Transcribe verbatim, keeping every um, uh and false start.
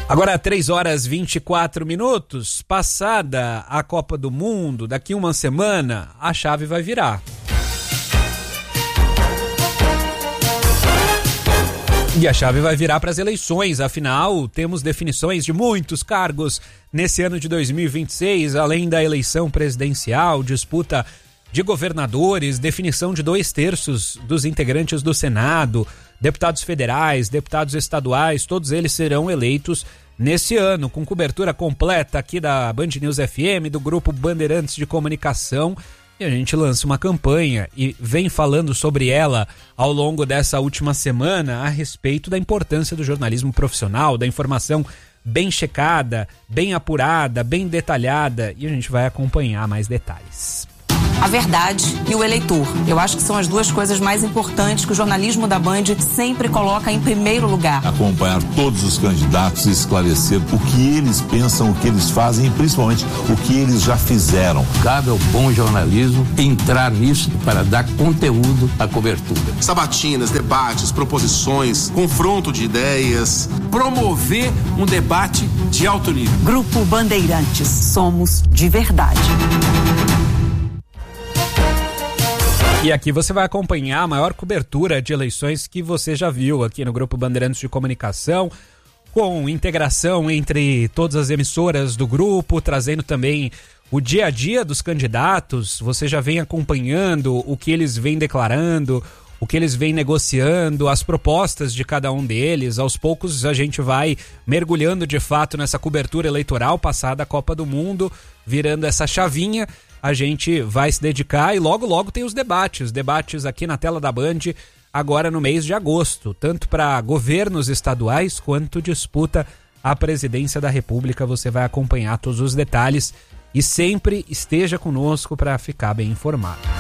Agora, três horas e vinte e quatro minutos, passada a Copa do Mundo, daqui uma semana, a chave vai virar. E a chave vai virar para as eleições, afinal, temos definições de muitos cargos nesse ano de dois mil e vinte e seis, além da eleição presidencial, disputa de governadores, definição de dois terços dos integrantes do Senado, deputados federais, deputados estaduais, todos eles serão eleitos nesse ano, com cobertura completa aqui da Band News F M, do Grupo Bandeirantes de Comunicação. E a gente lança uma campanha e vem falando sobre ela ao longo dessa última semana a respeito da importância do jornalismo profissional, da informação bem checada, bem apurada, bem detalhada, e a gente vai acompanhar mais detalhes. A verdade e o eleitor. Eu acho que são as duas coisas mais importantes que o jornalismo da Band sempre coloca em primeiro lugar. Acompanhar todos os candidatos e esclarecer o que eles pensam, o que eles fazem e principalmente o que eles já fizeram. Cabe ao bom jornalismo entrar nisso para dar conteúdo à cobertura. Sabatinas, debates, proposições, confronto de ideias. Promover um debate de alto nível. Grupo Bandeirantes. Somos de verdade. E aqui você vai acompanhar a maior cobertura de eleições que você já viu aqui no Grupo Bandeirantes de Comunicação, com integração entre todas as emissoras do grupo, trazendo também o dia a dia dos candidatos. Você já vem acompanhando o que eles vêm declarando, o que eles vêm negociando, as propostas de cada um deles. Aos poucos a gente vai mergulhando de fato nessa cobertura eleitoral passada a Copa do Mundo, virando essa chavinha. A gente vai se dedicar e logo, logo tem os debates. Debates aqui na tela da Band, agora no mês de agosto. Tanto para governos estaduais quanto disputa à presidência da República. Você vai acompanhar todos os detalhes e sempre esteja conosco para ficar bem informado.